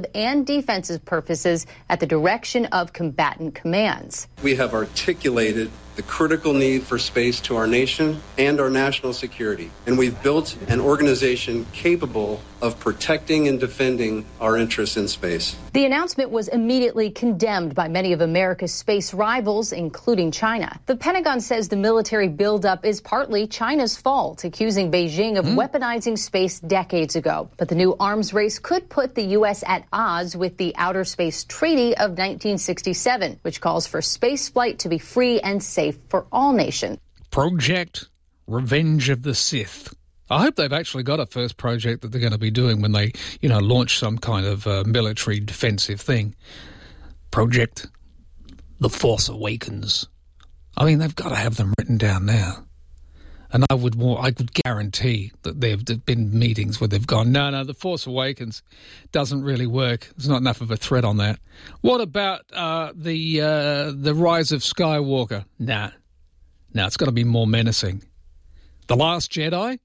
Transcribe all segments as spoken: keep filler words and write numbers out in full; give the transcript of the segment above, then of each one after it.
and defensive purposes at the direction of combatant commands. We have articulated the critical need for space to our nation and our national security, and we've built an organization capable of protecting and defending our interests in space. The announcement was immediately condemned by many of America's space rivals, including China. The Pentagon says the military buildup is partly China's fault, accusing Beijing of mm. weaponizing space decades ago. But the new arms race could put the U S at odds with the Outer Space Treaty of nineteen sixty-seven, which calls for spaceflight to be free and safe for all nations. Project Revenge of the Sith. I hope they've actually got a first project that they're going to be doing when they, you know, launch some kind of uh, military defensive thing. Project The Force Awakens. I mean, they've got to have them written down now. And I would more, I could guarantee that there have been meetings where they've gone, no, no, The Force Awakens doesn't really work. There's not enough of a threat on that. What about uh, the uh, the Rise of Skywalker? Nah. No, it's got to be more menacing. The Last Jedi?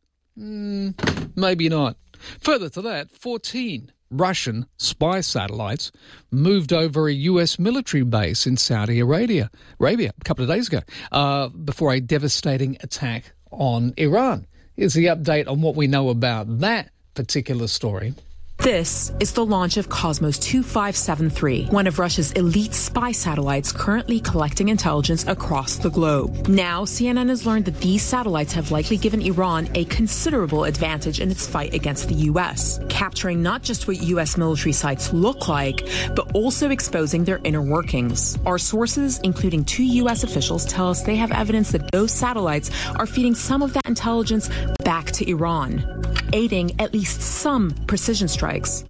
Mm, maybe not. Further to that, fourteen Russian spy satellites moved over a U S military base in Saudi Arabia, Arabia a couple of days ago, uh, before a devastating attack on Iran. Here's the update on what we know about that particular story. This is the launch of Cosmos two five seven three, one of Russia's elite spy satellites currently collecting intelligence across the globe. Now, C N N has learned that these satellites have likely given Iran a considerable advantage in its fight against the U S, capturing not just what U S military sites look like, but also exposing their inner workings. Our sources, including two U S officials, tell us they have evidence that those satellites are feeding some of that intelligence back to Iran, aiding at least some precision strikes.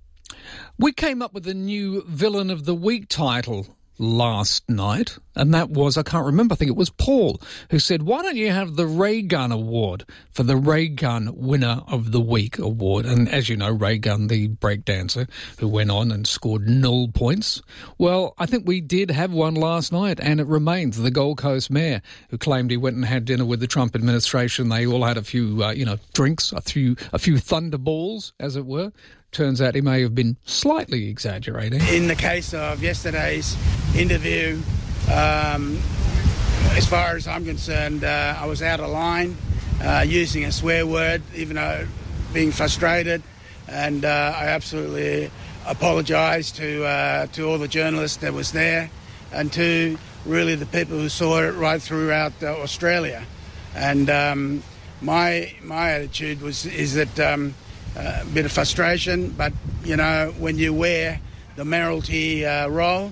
We came up with a new Villain of the Week title last night, and that was, I can't remember, I think it was Paul, who said, why don't you have the Ray Gun Award for the Ray Gun Winner of the Week award? And as you know, Ray Gun, the breakdancer, who went on and scored null points. Well, I think we did have one last night, and it remains the Gold Coast mayor, who claimed he went and had dinner with the Trump administration. They all had a few, uh, you know, drinks, a few, a few thunderballs, as it were. Turns out he may have been slightly exaggerating. In the case of yesterday's interview, um, as far as I'm concerned, uh, I was out of line, uh, using a swear word, even though being frustrated, and uh, I absolutely apologise to uh, to all the journalists that was there, and to really the people who saw it right throughout uh, Australia. And um, my my attitude was is that. Um, Uh, a bit of frustration, but, you know, when you wear the mayoralty uh, role,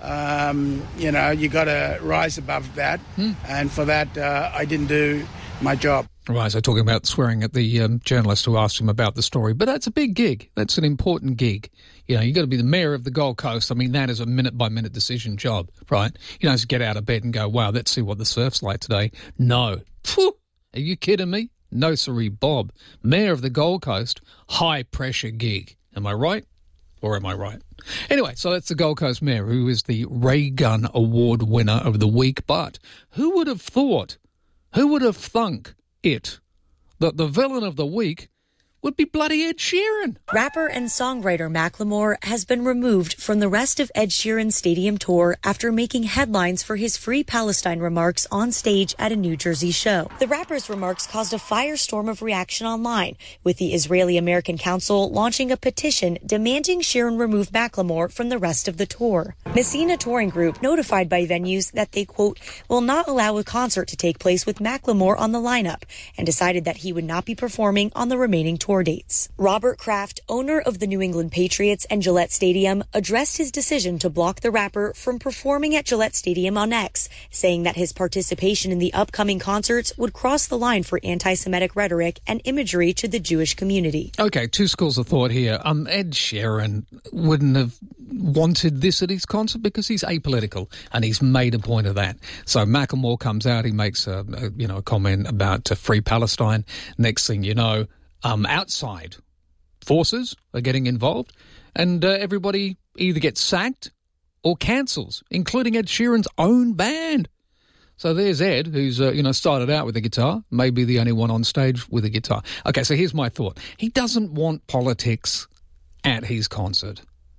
um, you know, you got to rise above that. Hmm. And for that, uh, I didn't do my job. Right, so talking about swearing at the um, journalist who asked him about the story. But that's a big gig. That's an important gig. You know, you got to be the mayor of the Gold Coast. I mean, that is a minute-by-minute decision job, right? You don't just get out of bed and go, wow, let's see what the surf's like today. No. Phew, are you kidding me? No, siree, Bob. Mayor of the Gold Coast, high-pressure gig. Am I right? Or am I right? Anyway, so that's the Gold Coast mayor, who is the Ray Gun Award winner of the week. But who would have thought, who would have thunk it, that the villain of the week would be bloody Ed Sheeran? Rapper and songwriter Macklemore has been removed from the rest of Ed Sheeran's stadium tour after making headlines for his Free Palestine remarks on stage at a New Jersey show. The rapper's remarks caused a firestorm of reaction online, with the Israeli-American Council launching a petition demanding Sheeran remove Macklemore from the rest of the tour. Messina Touring Group notified by venues that they, quote, will not allow a concert to take place with Macklemore on the lineup, and decided that he would not be performing on the remaining tour dates. Robert Kraft, owner of the New England Patriots and Gillette Stadium, addressed his decision to block the rapper from performing at Gillette Stadium on X, saying that his participation in the upcoming concerts would cross the line for anti-Semitic rhetoric and imagery to the Jewish community. Okay, two schools of thought here. Um, Ed Sheeran wouldn't have wanted this at his concert because he's apolitical, and he's made a point of that. So Macklemore comes out, he makes a, a you know a comment about uh, Free Palestine. Next thing you know, Um, outside forces are getting involved, and uh, everybody either gets sacked or cancels, including Ed Sheeran's own band. So there's Ed, who's uh, you know started out with a guitar, maybe the only one on stage with a guitar. Okay, so here's my thought. He doesn't want politics at his concert.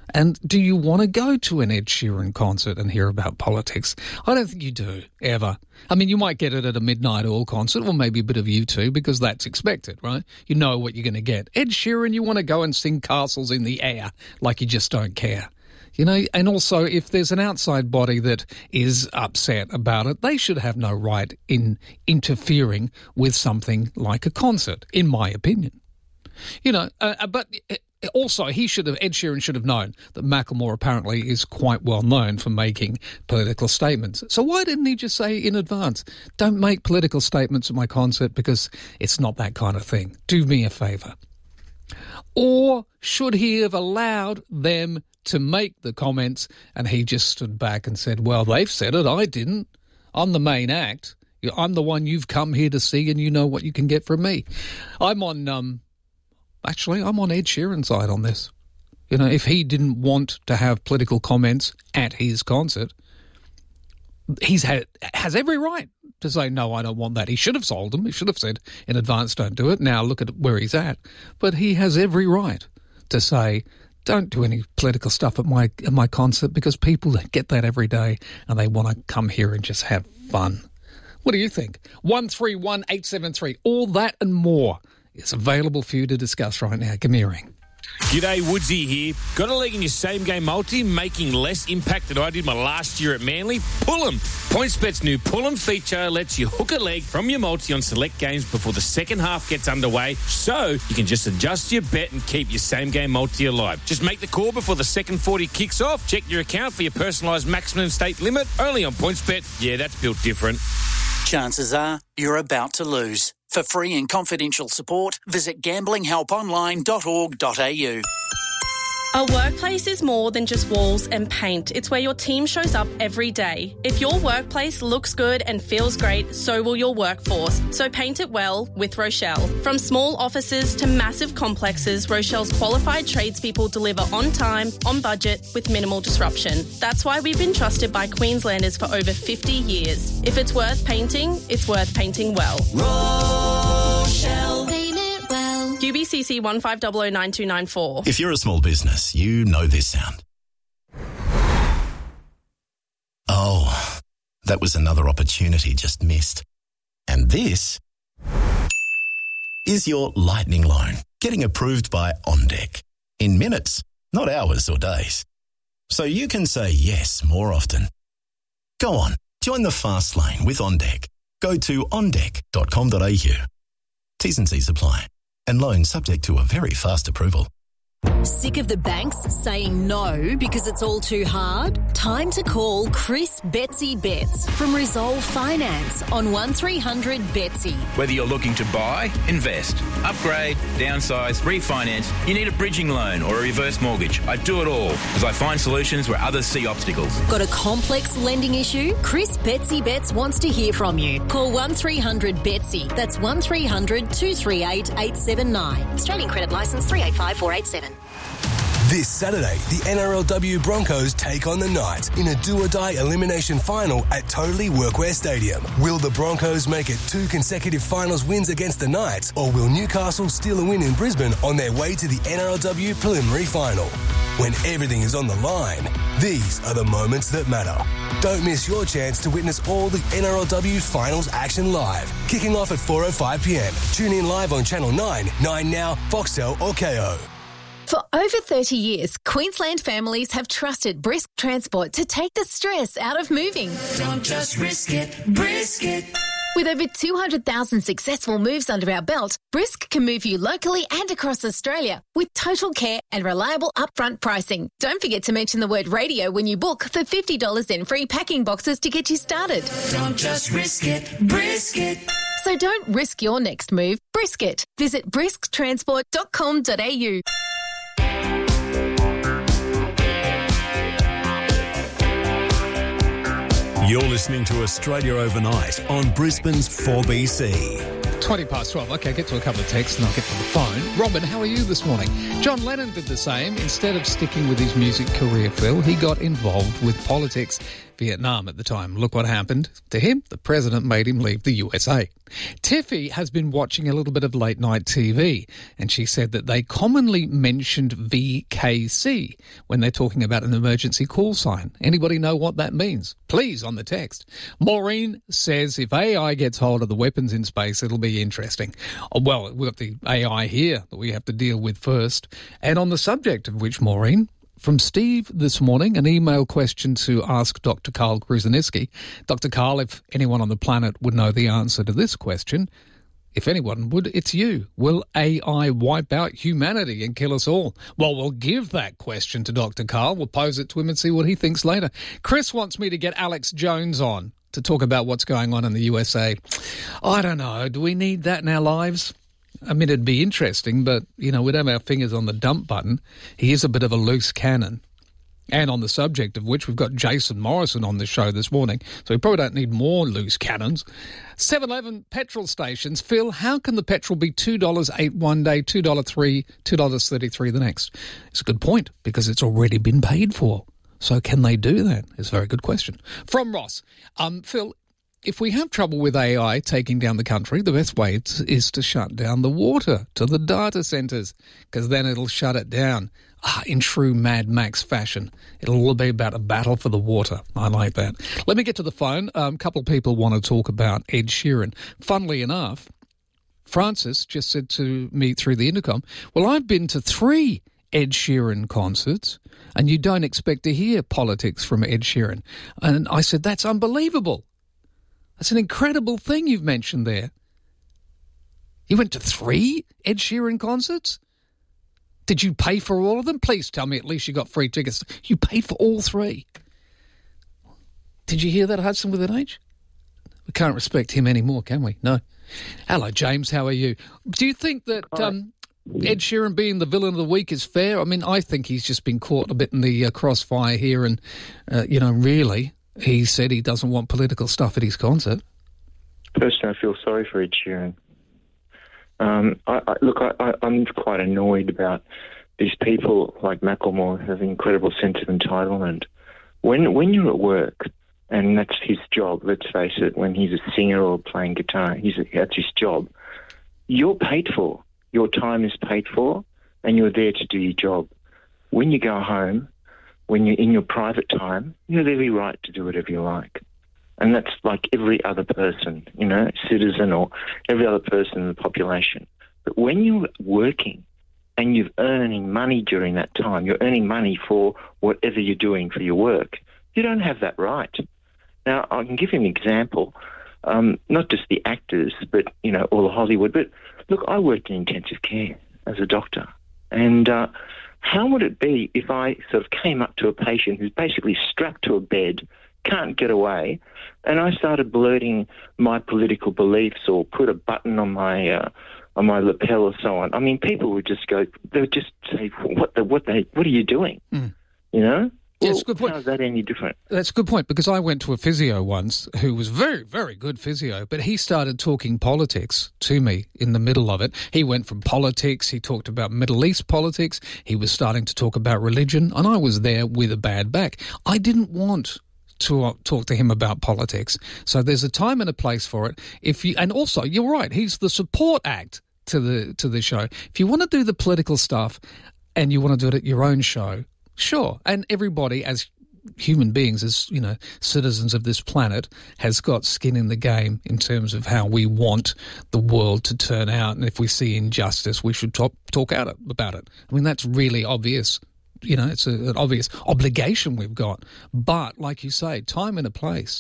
And do you want to go to an Ed Sheeran concert and hear about politics? I don't think you do, ever. I mean, you might get it at a Midnight Oil concert, or maybe a bit of U two, because that's expected, right? You know what you're going to get. Ed Sheeran, you want to go and sing Castles in the Air like you just don't care. You know, and also if there's an outside body that is upset about it, they should have no right in interfering with something like a concert, in my opinion. You know, uh, but also he should have, Ed Sheeran should have known that Macklemore apparently is quite well known for making political statements. So why didn't he just say in advance, don't make political statements at my concert because it's not that kind of thing. Do me a favour. Or should he have allowed them to make the comments and he just stood back and said, well, they've said it, I didn't. I'm the main act. I'm the one you've come here to see and you know what you can get from me. I'm on... um. Actually, I'm on Ed Sheeran's side on this. You know, if he didn't want to have political comments at his concert, he's had has every right to say, no, I don't want that. He should have sold them. He should have said in advance, don't do it. Now look at where he's at. But he has every right to say, don't do any political stuff at my at my concert, because people get that every day and they want to come here and just have fun. What do you think? one three one eight seven three. All that and more is available for you to discuss right now. Give me a ring. G'day, Woodsy here. Got a leg in your same-game multi, making less impact than I did my last year at Manly? Pull 'em. PointsBet's new Pull 'em feature lets you hook a leg from your multi on select games before the second half gets underway, so you can just adjust your bet and keep your same-game multi alive. Just make the call before the second forty kicks off. Check your account for your personalised maximum stake limit. Only on PointsBet. Yeah, that's built different. Chances are you're about to lose. For free and confidential support, visit gambling help online dot org dot a u. A workplace is more than just walls and paint. It's where your team shows up every day. If your workplace looks good and feels great, so will your workforce. So paint it well with Rochelle. From small offices to massive complexes, Rochelle's qualified tradespeople deliver on time, on budget, with minimal disruption. That's why we've been trusted by Queenslanders for over fifty years. If it's worth painting, it's worth painting well. Rochelle. Paint it well. U B C C one five zero zero nine two nine four. If you're a small business, you know this sound. Oh, that was another opportunity just missed. And this is your lightning loan, getting approved by OnDeck. In minutes, not hours or days. So you can say yes more often. Go on, join the fast lane with OnDeck. Go to on deck dot com dot a u. T's and C's apply. And loans subject to a very fast approval. Sick of the banks saying no because it's all too hard? Time to call Chris Betsy Betts from Resolve Finance on one three hundred Betsy. Whether you're looking to buy, invest, upgrade, downsize, refinance, you need a bridging loan or a reverse mortgage. I do it all as I find solutions where others see obstacles. Got a complex lending issue? Chris Betsy Betts wants to hear from you. Call one three hundred Betsy. That's one three hundred two three eight eight seven nine. Australian credit licence three eight five four eight seven. This Saturday, the N R L W Broncos take on the Knights in a do-or-die elimination final at Totally Workwear Stadium. Will the Broncos make it two consecutive finals wins against the Knights, or will Newcastle steal a win in Brisbane on their way to the N R L W preliminary final? When everything is on the line, these are the moments that matter. Don't miss your chance to witness all the N R L W finals action live, kicking off at four oh five p m. Tune in live on Channel nine, nine Now, Foxtel or K O. For over thirty years, Queensland families have trusted Brisk Transport to take the stress out of moving. Don't just risk it, brisk it. With over two hundred thousand successful moves under our belt, Brisk can move you locally and across Australia with total care and reliable upfront pricing. Don't forget to mention the word radio when you book for fifty dollars in free packing boxes to get you started. Don't just risk it, brisk it. So don't risk your next move, brisk it. Visit brisk transport dot com dot a u. You're listening to Australia Overnight on Brisbane's four B C. twenty past twelve. Okay, get to a couple of texts and I'll get to the phone. Robin, how are you this morning? John Lennon did the same. Instead of sticking with his music career, Phil, he got involved with politics. Vietnam at the time. Look what happened to him. The president made him leave the U S A. Tiffy has been watching a little bit of late-night T V, and she said that they commonly mentioned V K C when they're talking about an emergency call sign. Anybody know what that means? Please, on the text. Maureen says if A I gets hold of the weapons in space, it'll be interesting. Oh, well, we've got the A I here that we have to deal with first. And on the subject of which, Maureen, from Steve this morning, an email question to ask Doctor Carl Kruseniski. Doctor Carl, if anyone on the planet would know the answer to this question, if anyone would, it's you. Will A I wipe out humanity and kill us all? Well, we'll give that question to Doctor Carl. We'll pose it to him and see what he thinks later. Chris wants me to get Alex Jones on to talk about what's going on in the U S A. I don't know. Do we need that in our lives? I mean, it'd be interesting, but, you know, we'd have our fingers on the dump button. He is a bit of a loose cannon. And on the subject of which, we've got Jason Morrison on the show this morning, so we probably don't need more loose cannons. seven eleven petrol stations. Phil, how can the petrol be two dollars eight one day, two dollars three, two dollars thirty-three the next? It's a good point, because it's already been paid for. So can they do that? It's a very good question. From Ross, um, Phil, if we have trouble with A I taking down the country, the best way is to shut down the water to the data centres, because then it'll shut it down. Ah, in true Mad Max fashion. It'll all be about a battle for the water. I like that. Let me get to the phone. A um, couple of people want to talk about Ed Sheeran. Funnily enough, Francis just said to me through the intercom, well, I've been to three Ed Sheeran concerts, and you don't expect to hear politics from Ed Sheeran. And I said, that's unbelievable. That's an incredible thing you've mentioned there. You went to three Ed Sheeran concerts? Did you pay for all of them? Please tell me at least you got free tickets. You paid for all three. Did you hear that, Hudson with an H? We can't respect him anymore, can we? No. Hello, James. How are you? Do you think that um, Ed Sheeran being the villain of the week is fair? I mean, I think he's just been caught a bit in the uh, crossfire here and, uh, you know, really... He said he doesn't want political stuff at his concert. Personally, I feel sorry for Ed Sheeran. Um, I, I, look, I, I, I'm quite annoyed about these people like Macklemore who have an incredible sense of entitlement. When when you're at work, and that's his job, let's face it, when he's a singer or playing guitar, he's, that's his job, you're paid for. Your time is paid for, and you're there to do your job. When you go home, when you're in your private time, you have every right to do whatever you like. And that's like every other person, you know, citizen or every other person in the population. But when you're working and you're earning money during that time, you're earning money for whatever you're doing for your work, you don't have that right. Now, I can give you an example, um, not just the actors, but, you know, all of Hollywood. But, look, I worked in intensive care as a doctor. And... Uh, How would it be if I sort of came up to a patient who's basically strapped to a bed, can't get away, and I started blurting my political beliefs or put a button on my uh, on my lapel or so on? I mean, people would just go, they would just say, "What the what they what are you doing?" Mm. You know. Yeah, well, it's a good point. How is that any different? That's a good point, because I went to a physio once who was very, very good physio, but he started talking politics to me in the middle of it. He went from politics, he talked about Middle East politics, he was starting to talk about religion, and I was there with a bad back. I didn't want to uh, talk to him about politics. So there's a time and a place for it. If you, and also, you're right, he's the support act to the to the show. If you want to do the political stuff and you want to do it at your own show, sure. And everybody, as human beings, as, you know, citizens of this planet, has got skin in the game in terms of how we want the world to turn out. And if we see injustice, we should talk, talk out about it. I mean, that's really obvious. You know, it's a, an obvious obligation we've got. But, like you say, time and a place.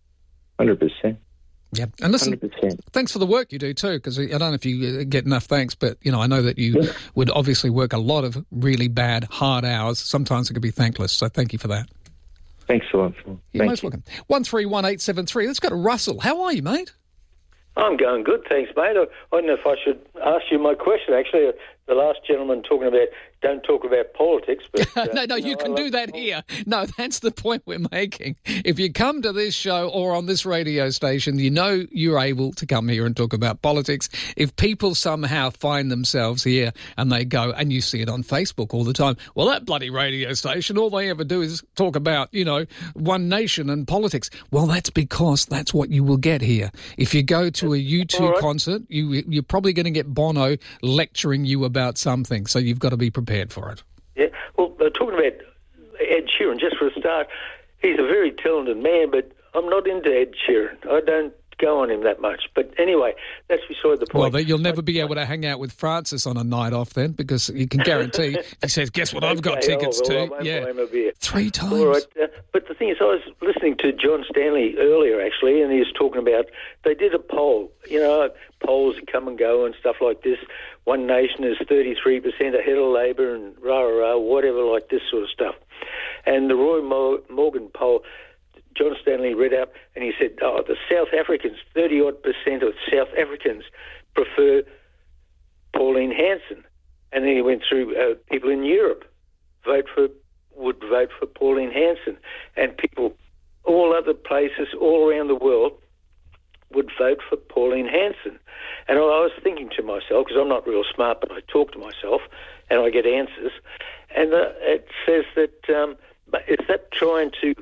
one hundred percent. Yeah, and listen, one hundred percent. Thanks for the work you do too, because I don't know if you get enough thanks, but, you know, I know that you yeah. would obviously work a lot of really bad, hard hours. Sometimes it could be thankless, so thank you for that. Thanks a lot, Phil. You're most you. welcome. one three one eight seven three. Let's go to Russell. How are you, mate? I'm going good, thanks, mate. I, I don't know if I should ask you my question, actually. The last gentleman talking about don't talk about politics. But uh, no, no, you, you know, can do that here. No, that's the point we're making. If you come to this show or on this radio station, you know you're able to come here and talk about politics. If people somehow find themselves here and they go, and you see it on Facebook all the time, well, that bloody radio station, all they ever do is talk about, you know, one nation and politics. Well, that's because that's what you will get here. If you go to a U two right. concert, you, you're probably going to get Bono lecturing you about something, so you've got to be prepared for it. Yeah, well, uh, talking about Ed Sheeran, just for a start, he's a very talented man, but I'm not into Ed Sheeran. I don't go on him that much. But anyway, that's beside the point. Well, you'll never be able to hang out with Francis on a night off then, because you can guarantee if he says, guess what, I've got okay, tickets oh, well, to. I won't yeah. buy him a beer. Three times. All right. Uh, but the thing is, I was listening to John Stanley earlier, actually, and he was talking about, they did a poll, you know, polls come and go and stuff like this. One Nation is thirty-three percent ahead of Labor and rah, rah, rah, whatever, like this sort of stuff. And the Roy Morgan poll, John Stanley read out, and he said, oh, the South Africans, thirty-odd percent of South Africans prefer Pauline Hanson. And then he went through uh, people in Europe vote for would vote for Pauline Hanson, and people all other places all around the world would vote for Pauline Hanson. And I was thinking to myself, because I'm not real smart, but I talk to myself and I get answers, and uh, it says that um, is that trying to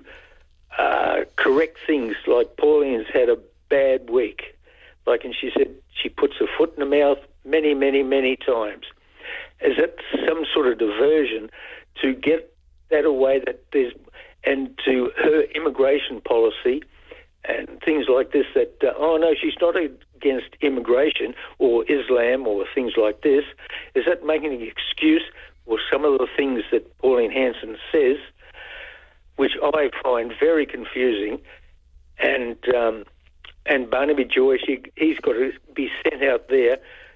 uh, correct things, like Pauline's had a bad week, like, and she said she puts her foot in her mouth many, many, many times. Is that some sort of diversion to get that away, that there's, and to her immigration policy and things like this, that, uh, oh, no, she's not against immigration or Islam or things like this. Is that making an excuse for some of the things that Pauline Hanson says, which I find very confusing, and um, and Barnaby Joyce, he, he's got to be sent out there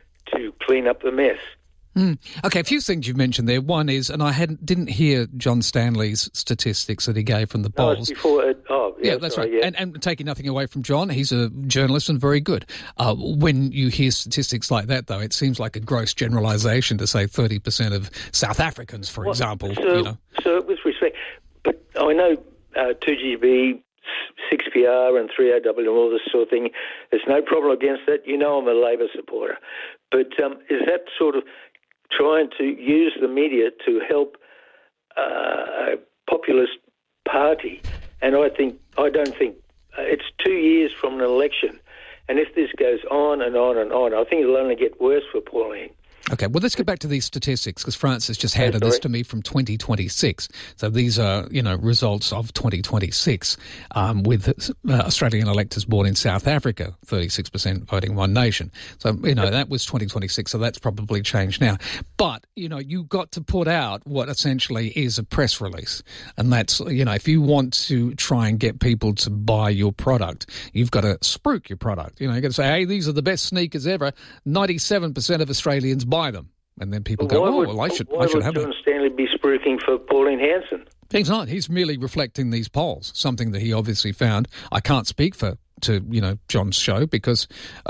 to clean up the mess. Mm. Okay, a few things you've mentioned there. One is, and I hadn't didn't hear John Stanley's statistics that he gave from the polls. No, before, uh, oh, yeah, yeah that's sorry, right. Yeah. And, and taking nothing away from John, he's a journalist and very good. Uh, when you hear statistics like that, though, it seems like a gross generalisation to say thirty percent of South Africans, for well, example. So, you know. so with respect, but I know uh, two G B, six P R and three A W and all this sort of thing, there's no problem against that. You know I'm a Labor supporter. But um, is that sort of trying to use the media to help uh, a populist party? And I think I don't think uh, it's two years from an election, and if this goes on and on and on, I think it'll only get worse for Pauline. Okay, well, let's get back to these statistics, because Francis just handed this to me from twenty twenty-six. So these are, you know, results of twenty twenty-six um, with uh, Australian electors born in South Africa, thirty-six percent voting One Nation. So, you know, that was twenty twenty-six, so that's probably changed now. But, you know, you've got to put out what essentially is a press release. And that's, you know, if you want to try and get people to buy your product, you've got to spruik your product. You know, you've got to say, hey, these are the best sneakers ever. ninety-seven percent of Australians buy them, and then people well, go, "Oh, would, well, I should, why I should would have John it." Stanley be spruiking for Pauline Hanson? He's not. He's merely reflecting these polls, something that he obviously found. I can't speak for to you know John's show, because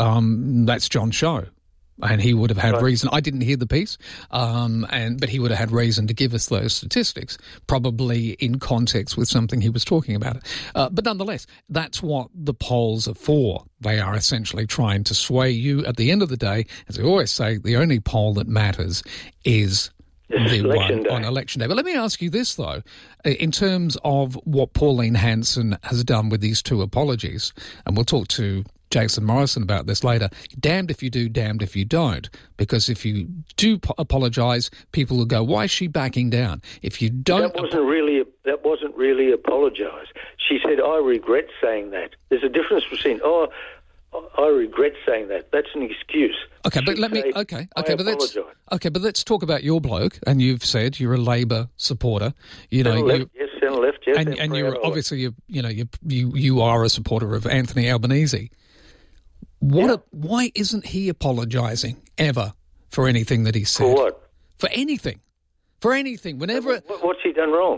um, that's John's show. And he would have had right. reason. I didn't hear the piece, um, and but he would have had reason to give us those statistics, probably in context with something he was talking about. Uh, but nonetheless, that's what the polls are for. They are essentially trying to sway you. At the end of the day, as we always say, the only poll that matters is the one on election day. But let me ask you this, though. In terms of what Pauline Hanson has done with these two apologies, and we'll talk to Jason Morrison about this later, damned if you do, damned if you don't. Because if you do po- apologise, people will go, why is she backing down? If you don't... That wasn't really, that wasn't really apologise. She said, I regret saying that. There's a difference between, oh, I regret saying that. That's an excuse. Okay, but She'd let me. say, Okay, okay, I but let's. apologise. Okay, but let's talk about your bloke. And you've said you're a Labor supporter. You know, Centre left, you, yes, centre left, yes, and and, and proud you're of obviously you you know you you you are a supporter of Anthony Albanese. What? Yeah. A, why isn't he apologising ever for anything that he said? For what? For anything. For anything. Whenever. What, what's he done wrong?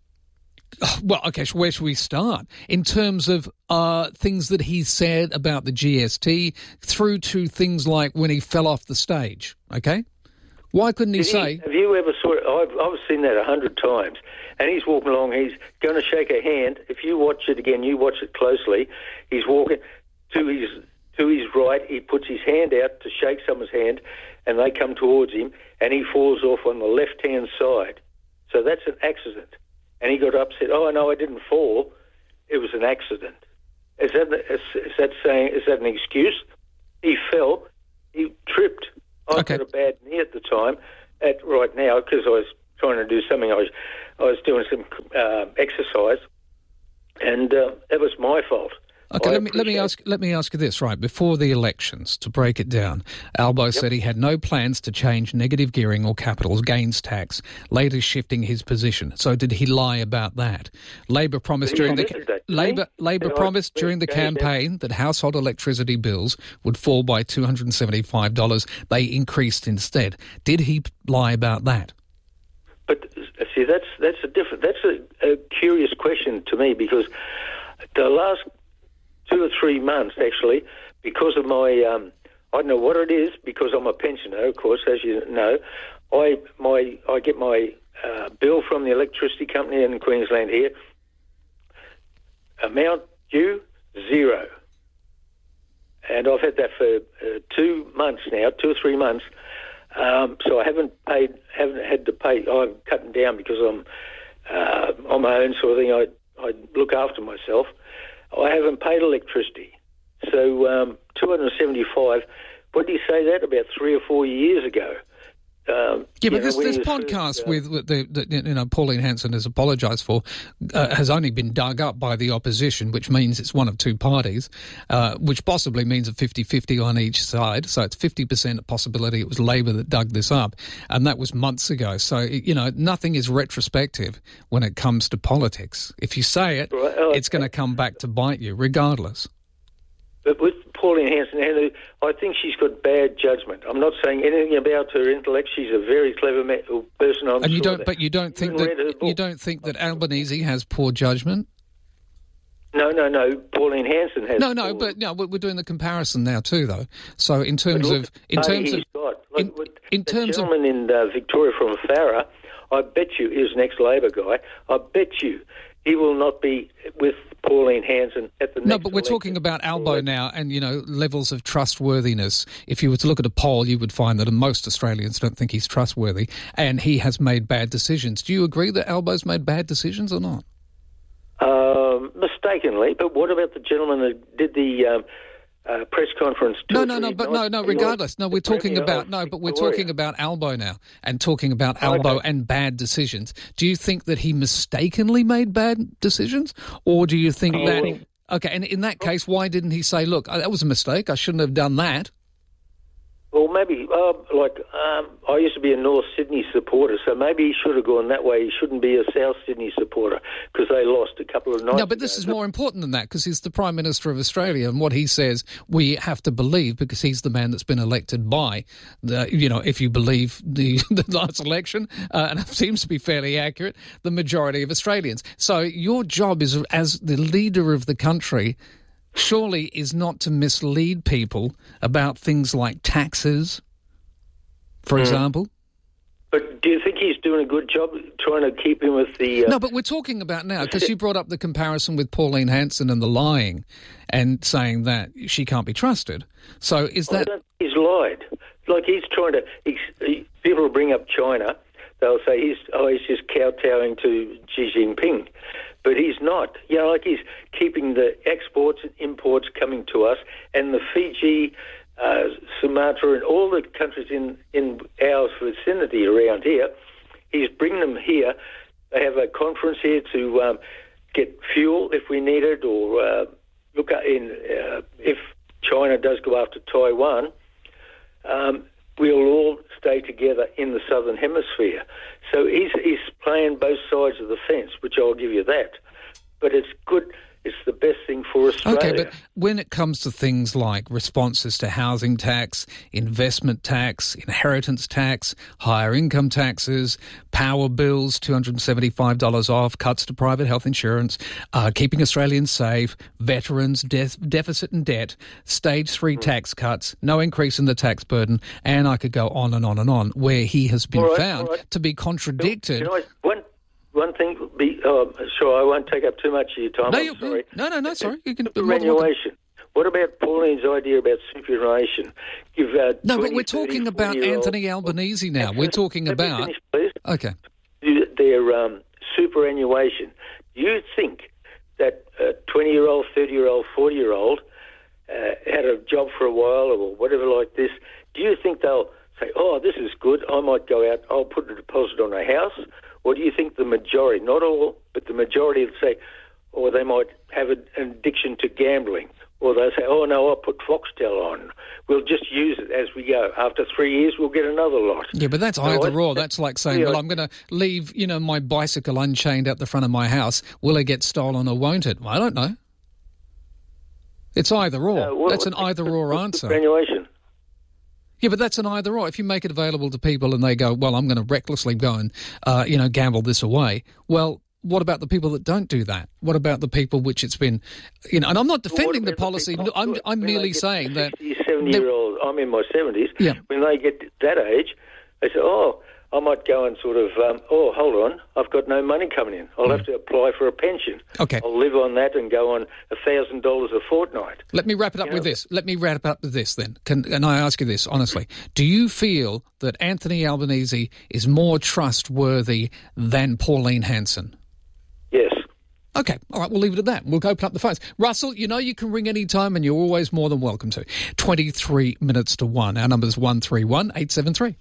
Well, okay, so where should we start? In terms of uh, things that he said about the G S T, through to things like when he fell off the stage, okay? Why couldn't he Did say... He, have you ever saw it? I've, I've seen that a hundred times. And he's walking along, he's going to shake a hand. If you watch it again, you watch it closely, he's walking to his to his right, he puts his hand out to shake someone's hand, and they come towards him, and he falls off on the left-hand side. So that's an accident. And he got upset, oh, no, I didn't fall. It was an accident. Is that, is, is that saying, is that an excuse? He fell, he tripped. I Okay. got a bad knee at the time, at right now, because I was trying to do something. I was, I was doing some uh, exercise, and uh, that was my fault. Okay, I let me let me appreciate- ask let me ask you this, right? Before the elections, to break it down, Albo said he had no plans to change negative gearing or capital gains tax, later shifting his position. So did he lie about that? Labor promised He during the admitted that, Labor didn't he? Labor And I promised during the explained that. campaign that household electricity bills would fall by two hundred seventy-five dollars. They increased instead. Did he lie about that? But uh, see, that's that's a different. That's a, a curious question to me, because the last two or three months, actually, because of my, um, I don't know what it is, because I'm a pensioner, of course, as you know, I my I get my uh, bill from the electricity company in Queensland here. Amount due, zero. And I've had that for uh, two months now, two or three months. Um, so I haven't paid, haven't had to pay. I'm cutting down because I'm uh, on my own sort of thing. I I look after myself. I haven't paid electricity. So um, two hundred seventy-five. What did you say that about three or four years ago? Um, Yeah, but you know, this, when this he was podcast first, uh, with, with the, the you know Pauline Hanson has apologised for uh, has only been dug up by the opposition, which means it's one of two parties, uh, which possibly means a fifty-fifty on each side. So it's fifty percent possibility it was Labor that dug this up, and that was months ago. So you know nothing is retrospective when it comes to politics. If you say it, Right, oh, it's going to come back to bite you, regardless. But with Pauline Hanson, I think she's got bad judgment. I'm not saying anything about her intellect. She's a very clever ma- person. I'm And you sure don't, that. but you don't think Even read her that book. you don't think that Albanese has poor judgment. No, no, no. Pauline Hanson has. No, no, but no, we're we're doing the comparison now too, though. So in terms But look, of in party terms of he's got. Like, in, with in the terms of gentleman in uh, Victoria from Farah, I bet you is an ex-Labor guy. I bet you he will not be with Pauline Hanson at the next no, but we're election. talking about Albo now, and you know levels of trustworthiness. If you were to look at a poll, you would find that most Australians don't think he's trustworthy, and he has made bad decisions. Do you agree that Albo's made bad decisions or not? Um, mistakenly, but what about the gentleman that did the um, uh, press conference? two No, or no, no, three but no, nights no. before Regardless, no, the we're talking Premier about of no, but we're Victoria? talking about Albo now, and talking about Albo Okay. and bad decisions. Do you think that he mistakenly made bad decisions, or do you think Oh, that? well- Okay, and in that case, why didn't he say, "Look, that was a mistake. I shouldn't have done that"? Well, maybe, uh, like, um, I used to be a North Sydney supporter, so maybe he should have gone that way. He shouldn't be a South Sydney supporter because they lost a couple of nights No, but this ago. is more important than that because he's the Prime Minister of Australia, and what he says we have to believe because he's the man that's been elected by, the, you know, if you believe the, the last election, uh, and it seems to be fairly accurate, the majority of Australians. So your job is as the leader of the country surely is not to mislead people about things like taxes, for Mm. example. But do you think he's doing a good job trying to keep him with the... Uh, No, but we're talking about now, because you brought up the comparison with Pauline Hanson and the lying and saying that she can't be trusted. So is I that... don't think he's lied. Like, he's trying to... He's, he, people will bring up China. They'll say, he's, oh, he's just kowtowing to Xi Jinping. But he's not. You know, like he's keeping the exports and imports coming to us, and the Fiji, uh, Sumatra, and all the countries in, in our vicinity around here, he's bringing them here. They have a conference here to um, get fuel if we need it, or uh, look at in uh, if China does go after Taiwan. Um, we'll all stay together in the southern hemisphere. So he's, he's playing both sides of the fence, which I'll give you that. But it's good it's the best thing for Australia. Okay, but when it comes to things like responses to housing tax, investment tax, inheritance tax, higher income taxes, power bills, two hundred seventy-five dollars off, cuts to private health insurance, uh, keeping Australians safe, veterans, de- deficit and debt, stage three mm. tax cuts, no increase in the tax burden, and I could go on and on and on, where he has been right, found right. to be contradicted. Can I, one, one thing, be, oh, sure, I won't take up too much of your time. No, I'm you, sorry. no, no, no, sorry. You can Superannuation. What about Pauline's idea about superannuation? Give, uh, no, twenty, but we're talking thirty, about Anthony Albanese now. We're talking Let about... me finish, please. Okay. Their um, superannuation. Do you think that a twenty-year-old, thirty-year-old, forty-year-old uh, had a job for a while or whatever like this, do you think they'll say, oh, this is good, I might go out, I'll put a deposit on a house? Or do you think the majority, not all, but the majority will say, or they might have an addiction to gambling, or they'll say, oh, no, I'll put Foxtel on. We'll just use it as we go. After three years, we'll get another lot. Yeah, but that's so either I, or. That's like saying, yeah, well, I'm going to leave, you know, my bicycle unchained out the front of my house. Will it get stolen or won't it? I don't know. It's either or. Uh, well, that's an either or answer. Superannuation. Yeah, but that's an either or. If you make it available to people and they go, well, I'm going to recklessly go and, uh, you know, gamble this away, well, what about the people that don't do that? What about the people which it's been, you know, and I'm not defending the policy. The I'm, I'm merely saying that... sixty, seventy-year-old, I'm in my seventies. Yeah. When they get that age, they say, oh, I might go and sort of, um, oh, hold on, I've got no money coming in. I'll mm. have to apply for a pension. Okay. I'll live on that and go on one thousand dollars a fortnight. Let me wrap it up you with know? this. Let me wrap it up with this then. Can, and I ask you this, honestly. Do you feel that Anthony Albanese is more trustworthy than Pauline Hanson? Yes. Okay, all right, we'll leave it at that. We'll open up the phones. Russell, you know you can ring any time and you're always more than welcome to. twenty-three minutes to one. Our number's one three one eight seven three.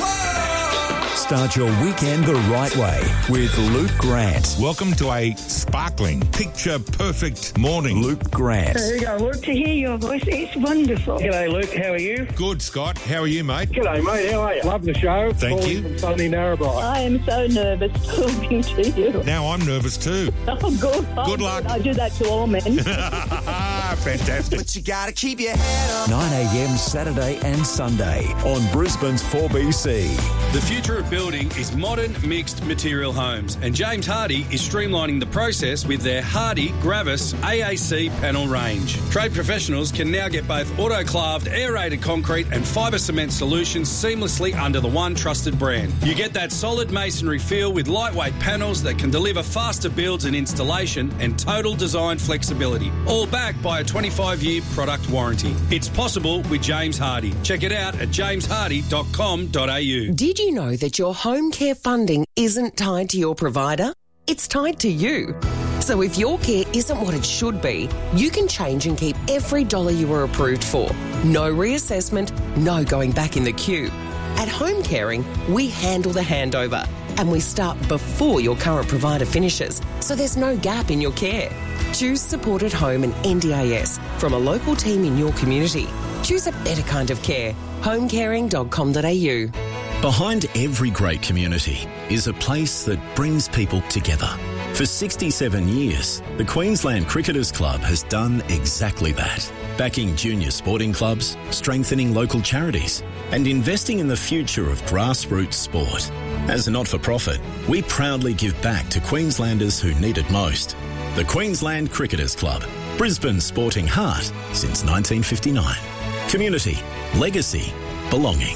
Start your weekend the right way with Luke Grant. Welcome to a sparkling, picture-perfect morning. Luke Grant. There you go, Luke. To hear your voice, it's wonderful. G'day, Luke. How are you? Good, Scott. How are you, mate? G'day, mate. How are you? Love the show. Thank Calling you. From sunny Narrabri. I am so nervous talking to you. Now I'm nervous too. Oh, good. Good oh, luck. I do that to all men. Fantastic. But you gotta keep your head up. nine a.m. Saturday and Sunday on Brisbane's four B C. The future of building is modern mixed material homes, and James Hardie is streamlining the process with their Hardie Gravis A A C panel range. Trade professionals can now get both autoclaved aerated concrete and fibre cement solutions seamlessly under the one trusted brand. You get that solid masonry feel with lightweight panels that can deliver faster builds and installation and total design flexibility, all backed by a twenty-five year product warranty. It's possible with James Hardie. Check it out at james hardie dot com dot a u. Did you know that your home care funding isn't tied to your provider? It's tied to you. So if your care isn't what it should be, you can change and keep every dollar you were approved for. No reassessment, no going back in the queue. At Home Caring, we handle the handover and we start before your current provider finishes, so there's no gap in your care. Choose Support at Home and N D I S from a local team in your community. Choose a better kind of care. home caring dot com dot a u. Behind every great community is a place that brings people together. For sixty-seven years, the Queensland Cricketers Club has done exactly that, backing junior sporting clubs, strengthening local charities, and investing in the future of grassroots sport. As a not-for-profit, we proudly give back to Queenslanders who need it most. The Queensland Cricketers Club, Brisbane's sporting heart since nineteen fifty-nine. Community, legacy, belonging.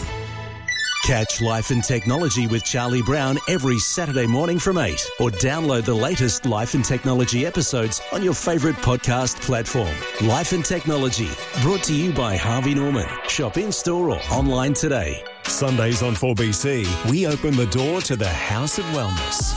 Catch Life and Technology with Charlie Brown every Saturday morning from eight, or download the latest Life and Technology episodes on your favourite podcast platform. Life and Technology, brought to you by Harvey Norman. Shop in-store or online today. Sundays on four B C, we open the door to the House of Wellness.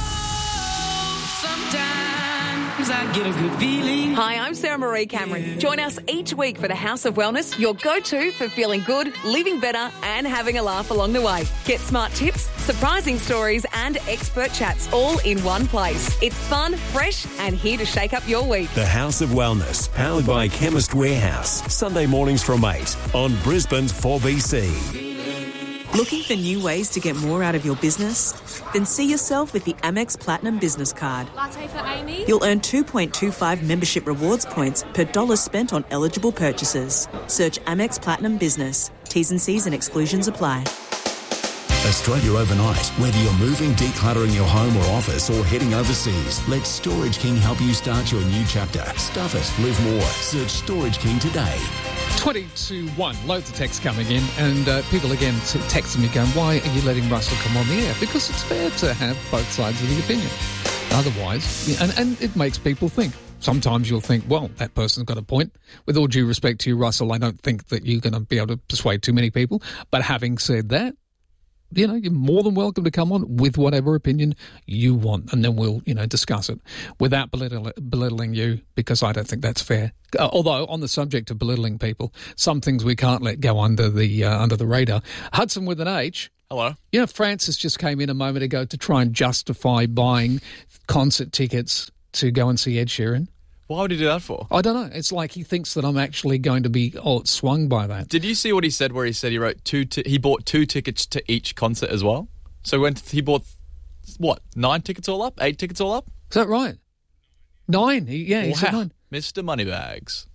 I get a good feeling. Hi, I'm Sarah Marie Cameron. Join us each week for the House of Wellness, your go-to for feeling good, living better and having a laugh along the way. Get smart tips, surprising stories and expert chats all in one place. It's fun, fresh and here to shake up your week. The House of Wellness, powered by Chemist Warehouse. Sunday mornings from eight on Brisbane's four B C. Looking for new ways to get more out of your business? Then see yourself with the Amex Platinum Business Card. Latte for Amy? You'll earn two point two five membership rewards points per dollar spent on eligible purchases. Search Amex Platinum Business. T's and C's and exclusions apply. Australia overnight. Whether you're moving, decluttering your home or office, or heading overseas, let Storage King help you start your new chapter. Stuff it, live more. Search Storage King today. twenty to one. Loads of texts coming in, and uh, people again t- texting me going, why are you letting Russell come on the air? Because it's fair to have both sides of the opinion. Otherwise, and, and it makes people think. Sometimes you'll think, well, that person's got a point. With all due respect to you, Russell, I don't think that you're going to be able to persuade too many people. But having said that, you know, you're more than welcome to come on with whatever opinion you want, and then we'll, you know, discuss it without belittle, belittling you, because I don't think that's fair. Uh, although, on the subject of belittling people, some things we can't let go under the uh, under the radar. Hudson with an H. Hello. You know, Francis just came in a moment ago to try and justify buying concert tickets to go and see Ed Sheeran. Why would he do that for? I don't know. It's like he thinks that I'm actually going to be oh, swung by that. Did you see what he said where he said he wrote two t- he bought two tickets to each concert as well? So when he bought, what, nine tickets all up? Eight tickets all up? Is that right? Nine. He, yeah, he wow. said nine. Mister Moneybags.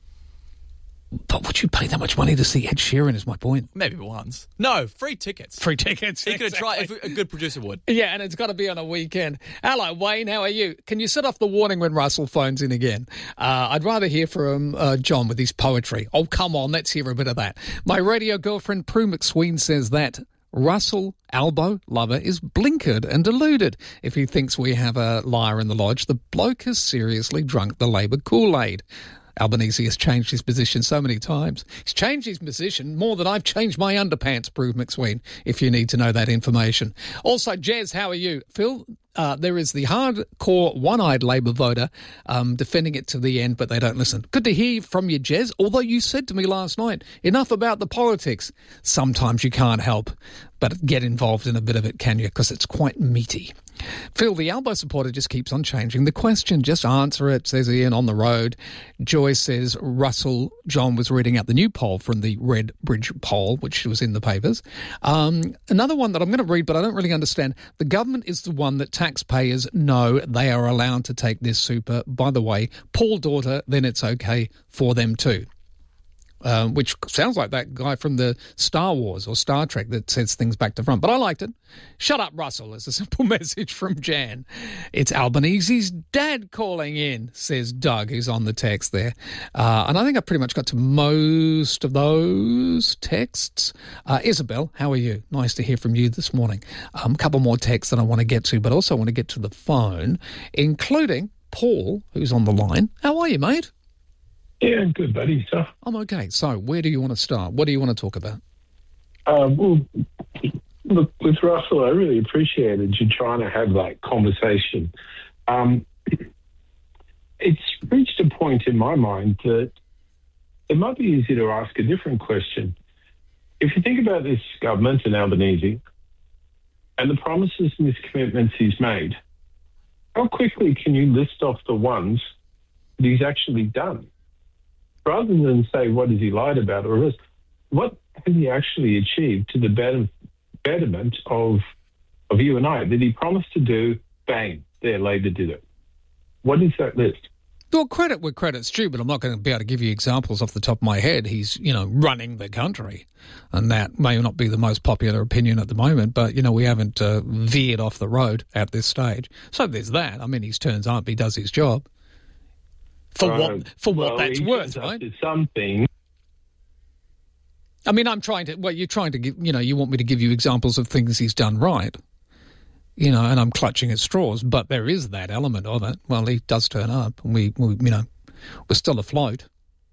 But would you pay that much money to see Ed Sheeran is my point. Maybe once. No, free tickets. Free tickets. He could have exactly. tried, if a good producer would. Yeah, and it's got to be on a weekend. Hello, Wayne, how are you? Can you set off the warning when Russell phones in again? Uh, I'd rather hear from uh, John with his poetry. Oh, come on, let's hear a bit of that. My radio girlfriend, Prue McSween, says that Russell Albo lover is blinkered and deluded if he thinks we have a liar in the lodge. The bloke has seriously drunk the Labor Kool-Aid. Albanese has changed his position so many times. He's changed his position more than I've changed my underpants, Prue McSween, if you need to know that information. Also, Jez, how are you? Phil, uh, there is the hardcore one-eyed Labor voter um, defending it to the end, but they don't listen. Good to hear from you, Jez, although you said to me last night, enough about the politics. Sometimes you can't help but get involved in a bit of it, can you? Because it's quite meaty. Phil, the Albo supporter just keeps on changing the question. Just answer it, says Ian on the road. Joy says Russell John was reading out the new poll from the Red Bridge poll, which was in the papers. Um, another one that I'm going to read, but I don't really understand. The government is the one that taxpayers know they are allowed to take this super. By the way, Paul daughter, then it's okay for them too. Um, which sounds like that guy from the Star Wars or Star Trek that says things back to front. But I liked it. Shut up, Russell, is a simple message from Jan. It's Albanese's dad calling in, says Doug, who's on the text there. Uh, and I think I pretty much got to most of those texts. Uh, Isabel, how are you? Nice to hear from you this morning. A um, couple more texts that I want to get to, but also want to get to the phone, including Paul, who's on the line. How are you, mate? Yeah, good, buddy. So I'm okay. So where do you want to start? What do you want to talk about? Uh, well, look, with Russell, I really appreciated you trying to have that conversation. Um, it's reached a point in my mind that it might be easy to ask a different question. If you think about this government in Albanese and the promises and commitments he's made, how quickly can you list off the ones that he's actually done? Rather than say, what has he lied about, or what has he actually achieved to the better, betterment of of you and I? That he promised to do, bang, there, Labor did it. What is that list? Well, credit where credit's due, but I'm not going to be able to give you examples off the top of my head. He's, you know, running the country, and that may not be the most popular opinion at the moment, but, you know, we haven't uh, veered off the road at this stage. So there's that. I mean, he turns up, he does his job. For uh, what for well, what that's worth, right? Something. I mean, I'm trying to. Well, you're trying to give. You know, you want me to give you examples of things he's done right. You know, and I'm clutching at straws, but there is that element of it. Well, he does turn up, and we, we you know, we're still afloat.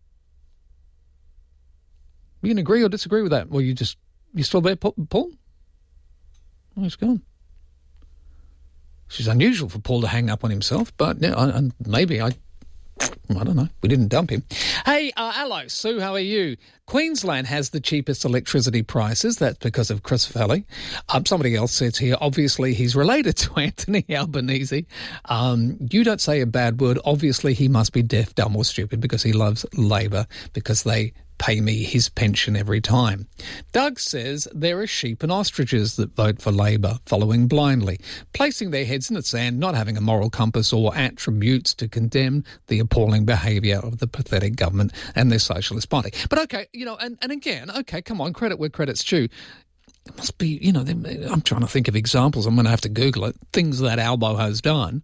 You can agree or disagree with that. Well, you just you still there, Paul? Oh, he's gone. Which is unusual for Paul to hang up on himself, but yeah, and maybe I. I don't know. We didn't dump him. Hey, uh, hello, Sue. How are you? Queensland has the cheapest electricity prices. That's because of Chris Valley. Um, somebody else says here, obviously he's related to Anthony Albanese. Um, you don't say a bad word. Obviously he must be deaf, dumb or stupid because he loves Labor because they pay me his pension every time. Doug says there are sheep and ostriches that vote for Labor, following blindly, placing their heads in the sand, not having a moral compass or attributes to condemn the appalling behaviour of the pathetic government and their socialist party. But okay, you know, and, and again, okay, come on, credit where credit's due. It must be, you know, I'm trying to think of examples. I'm going to have to Google it. Things that Albo has done.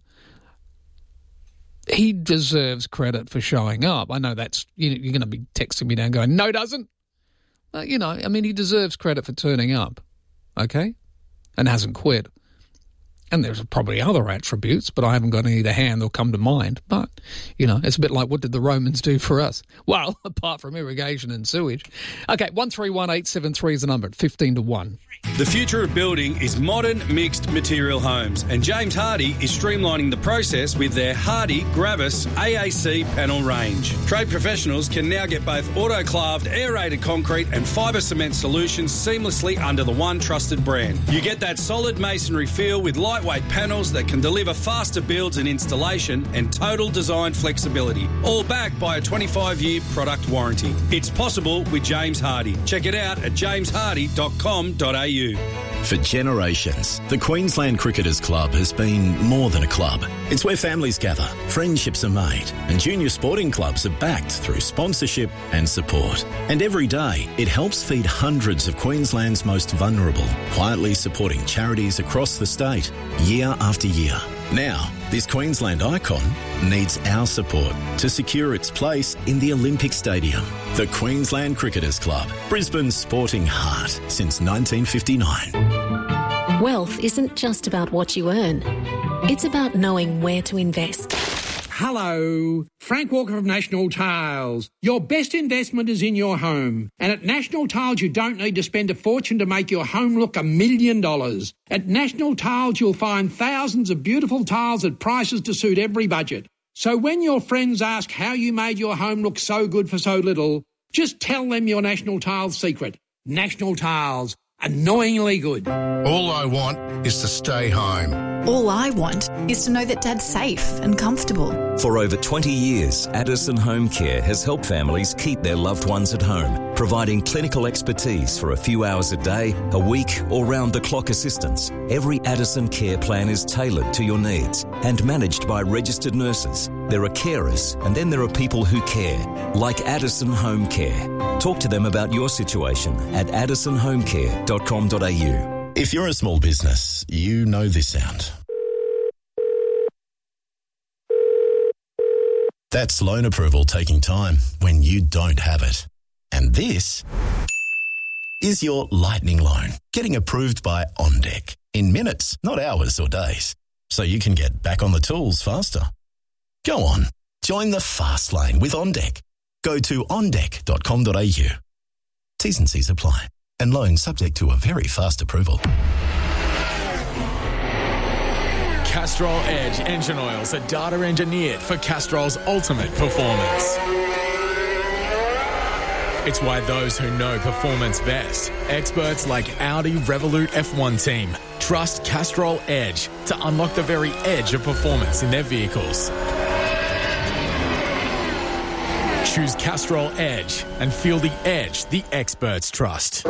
He deserves credit for showing up. I know that's, you're going to be texting me down going, no, doesn't. Well, you know, I mean, he deserves credit for turning up, okay, and hasn't quit. And there's probably other attributes, but I haven't got any to hand or come to mind. But, you know, it's a bit like, what did the Romans do for us? Well, apart from irrigation and sewage. Okay, one three one eight seven three is the number at fifteen to one. The future of building is modern mixed material homes, and James Hardie is streamlining the process with their Hardie Gravis A A C panel range. Trade professionals can now get both autoclaved aerated concrete and fibre cement solutions seamlessly under the one trusted brand. You get that solid masonry feel with lightweight panels that can deliver faster builds and installation and total design flexibility, all backed by a twenty-five year product warranty. It's possible with James Hardie. Check it out at james hardie dot com dot a u. For generations, the Queensland Cricketers Club has been more than a club. It's where families gather, friendships are made, and junior sporting clubs are backed through sponsorship and support. And every day, it helps feed hundreds of Queensland's most vulnerable, quietly supporting charities across the state, year after year. Now, this Queensland icon needs our support to secure its place in the Olympic Stadium. The Queensland Cricketers Club, Brisbane's sporting heart since nineteen fifty-nine. Wealth isn't just about what you earn. It's about knowing where to invest. Hello, Frank Walker of National Tiles. Your best investment is in your home. And at National Tiles, you don't need to spend a fortune to make your home look a million dollars. At National Tiles, you'll find thousands of beautiful tiles at prices to suit every budget. So when your friends ask how you made your home look so good for so little, just tell them your National Tiles secret. National Tiles. Annoyingly good. All I want is to stay home. All I want is to know that Dad's safe and comfortable. For over twenty years, Addison Home Care has helped families keep their loved ones at home, providing clinical expertise for a few hours a day, a week, or round-the-clock assistance. Every Addison care plan is tailored to your needs and managed by registered nurses. There are carers, and then there are people who care, like Addison Home Care. Talk to them about your situation at addison home care dot com dot a u. If you're a small business, you know this sound. That's loan approval taking time when you don't have it. And this is your lightning loan getting approved by OnDeck in minutes, not hours or days, so you can get back on the tools faster. Go on, join the fast lane with OnDeck. Go to on deck dot com dot a u. T's and C's apply, and loans subject to a very fast approval. Castrol Edge engine oils are data engineered for Castrol's ultimate performance. It's why those who know performance best, experts like Audi Revolut F one team, trust Castrol Edge to unlock the very edge of performance in their vehicles. Choose Castrol Edge and feel the edge the experts trust.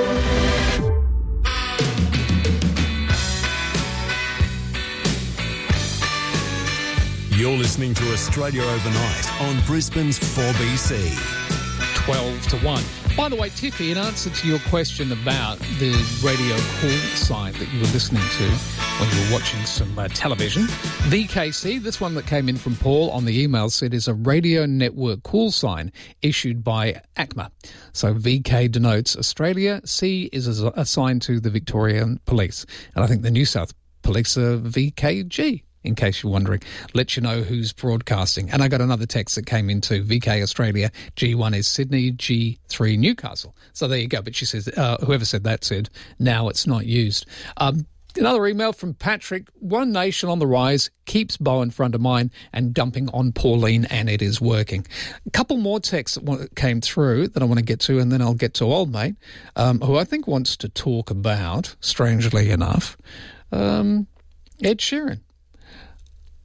You're listening to Australia Overnight on Brisbane's four B C. twelve to one. By the way, Tiffy, in answer to your question about the radio call sign that you were listening to when you were watching some uh, television, V K C, this one that came in from Paul on the email, said is a radio network call sign issued by A C M A. So V K denotes Australia, C is assigned to the Victorian Police. And I think the New South Police are V K G. In case you're wondering, let you know who's broadcasting. And I got another text that came into V K Australia, G one is Sydney, G three Newcastle. So there you go. But she says, uh, whoever said that said, now it's not used. Um, another email from Patrick, One Nation on the rise, keeps Bowen front of mind and dumping on Pauline, and it is working. A couple more texts that came through that I want to get to, and then I'll get to old mate, um, who I think wants to talk about, strangely enough, um, Ed Sheeran.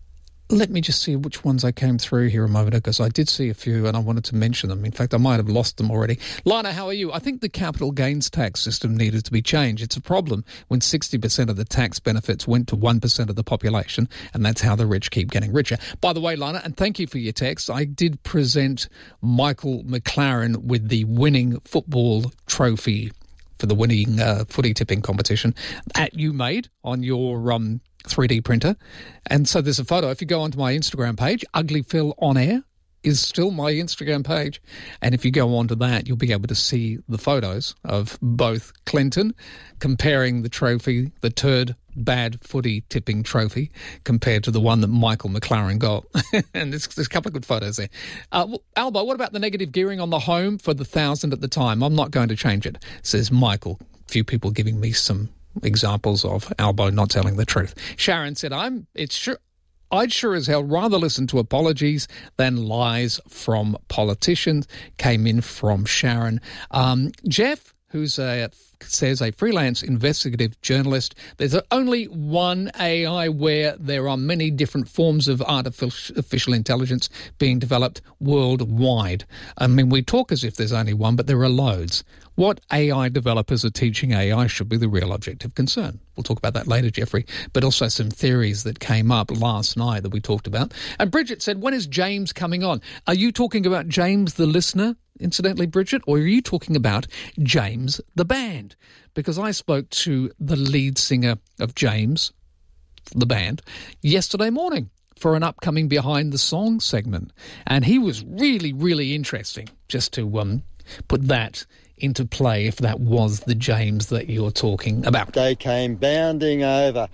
Let me just see which ones I came through here a moment ago, because I did see a few and I wanted to mention them. In fact, I might have lost them already. Lana, how are you? I think the capital gains tax system needed to be changed. It's a problem when sixty percent of the tax benefits went to one percent of the population, and that's how the rich keep getting richer. By the way, Lana, and thank you for your text, I did present Michael McLaren with the winning football trophy for the winning uh, footy tipping competition at You Made on your um, three D printer. And so there's a photo. If you go onto my Instagram page, Ugly Phil On Air is still my Instagram page. And if you go onto that, you'll be able to see the photos of both Clinton comparing the trophy, the turd bad footy tipping trophy, compared to the one that Michael McLaren got. And there's, there's a couple of good photos there. Uh, Albo, what about the negative gearing on the home for the thousand at the time? I'm not going to change it, says Michael. Few people giving me some examples of Albo not telling the truth. Sharon said, I'm, it's sure, I'd sure as hell rather listen to apologies than lies from politicians. Came in from Sharon. Um, Jeff, who's a, says a freelance investigative journalist, there's only one A I where there are many different forms of artificial intelligence being developed worldwide. I mean, we talk as if there's only one, but there are loads. What A I developers are teaching A I should be the real objective concern. We'll talk about that later, Jeffrey, but also some theories that came up last night that we talked about. And Bridget said, when is James coming on? Are you talking about James the listener, incidentally, Bridget, or are you talking about James the band? Because I spoke to the lead singer of James, the band, yesterday morning for an upcoming Behind the Song segment. And he was really, really interesting, just to um, put that into play, if that was the James that you're talking about. They came bounding over.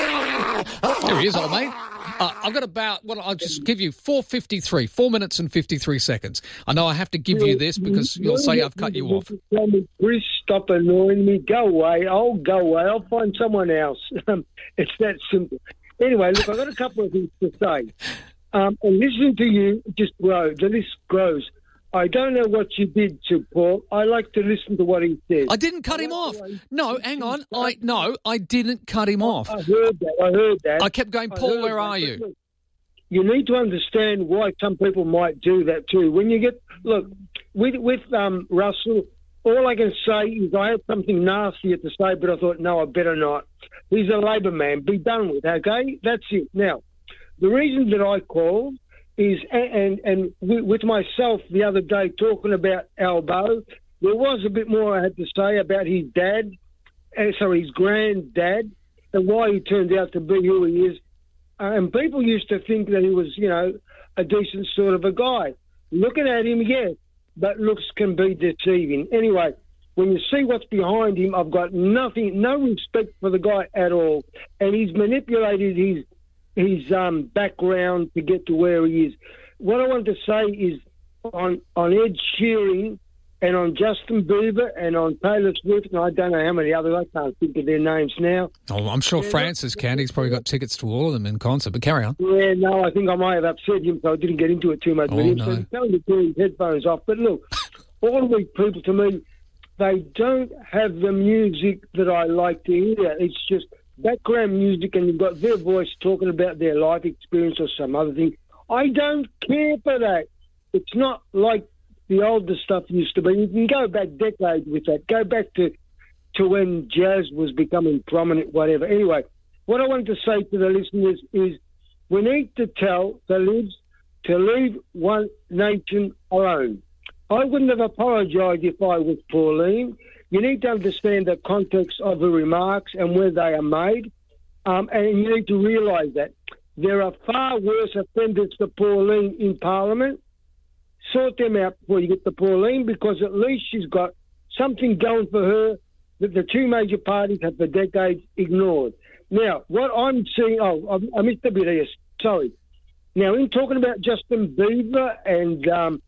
There he is, old mate. Uh, I've got about, well, I'll just give you four fifty-three, four minutes and fifty-three seconds. I know I have to give you this because you'll say I've cut you off. Chris, stop annoying me. Go away. I'll go away. I'll find someone else. It's that simple. Anyway, look, I've got a couple of things to say. Um, and listening to you just grow. The list grows. I don't know what you did to Paul. I like to listen to what he says. I didn't cut him off. No, hang on. I no, I didn't cut him off. I heard that. I heard that. I kept going, Paul, where are you? Look, you need to understand why some people might do that too. When you get look with with um, Russell, all I can say is I had something nastier to say, but I thought no, I better not. He's a Labor man. Be done with. Okay, that's it. Now, the reason that I called is, and, and with myself the other day talking about Albo, there was a bit more I had to say about his dad, uh, sorry, his granddad, and why he turned out to be who he is. Uh, and people used to think that he was, you know, a decent sort of a guy. Looking at him, yes, but looks can be deceiving. Anyway, when you see what's behind him, I've got nothing, no respect for the guy at all. And he's manipulated his his um, background to get to where he is. What I want to say is on, on Ed Sheeran and on Justin Bieber and on Taylor Swift, and I don't know how many others, I can't think of their names now. Oh, I'm sure Francis can. He's probably got tickets to all of them in concert, but carry on. Yeah, no, I think I might have upset him, so I didn't get into it too much oh, with him. No. So he's telling me to turn his headphones off. But look, all of these people, to me, they don't have the music that I like to hear. It's just background music, and you've got their voice talking about their life experience or some other thing. I don't care for that. It's not like the older stuff used to be. You can go back decades with that. Go back to to when jazz was becoming prominent, whatever. Anyway, what I wanted to say to the listeners is we need to tell the libs to leave one nation alone. I wouldn't have apologised if I was Pauline. You need to understand the context of the remarks and where they are made, um, and you need to realise that there are far worse offenders to Pauline in Parliament. Sort them out before you get to Pauline, because at least she's got something going for her that the two major parties have for decades ignored. Now, what I'm seeing... Oh, I missed a bit here. Sorry. Now, in talking about Justin Bieber and... Um,